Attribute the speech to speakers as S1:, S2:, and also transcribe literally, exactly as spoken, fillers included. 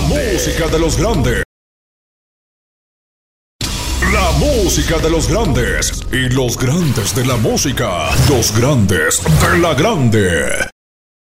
S1: música de los grandes. La música de los grandes. Y los grandes de la música. Los grandes de la grande.